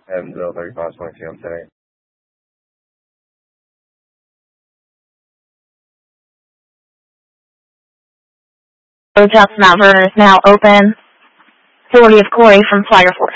and 03520 p.m. today. Hotel Mount Vernon is now open. Authority of Corey from Fire Force.